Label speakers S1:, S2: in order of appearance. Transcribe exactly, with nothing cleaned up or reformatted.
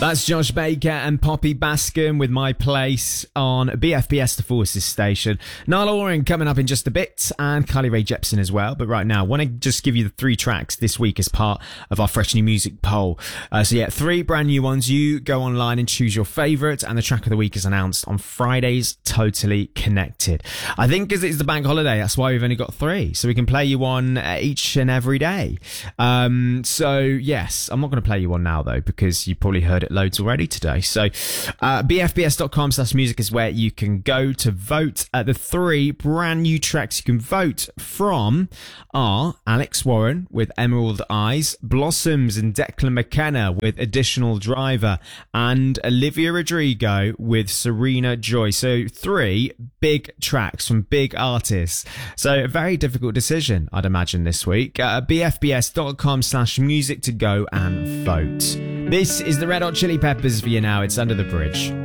S1: That's Josh Baker and Poppy Bascom with My Place on B F B S, the Forces station. Niall Oren coming up in just a bit, and Carly Rae Jepsen as well. But right now, I want to just give you the three tracks this week as part of our Fresh New Music poll. Uh, so yeah, three brand new ones. You go online and choose your favourite, and the track of the week is announced on Friday's Totally Connected. I think because it's the bank holiday, that's why we've only got three, so we can play you one uh, each and every day. Um, so yes, I'm not going to play you one now though, because you probably heard it loads already today. So uh, b f b s dot com slash music is where you can go to vote. At the three brand new tracks you can vote from are Alex Warren with Emerald Eyes, Blossoms and Declan McKenna with Additional Driver, and Olivia Rodrigo with Serena Joy. So three big tracks from big artists. So a very difficult decision, I'd imagine, this week. Uh, b f b s dot com slash music to go and vote. This is the Red Hot Chili Peppers for you now. It's Under the Bridge.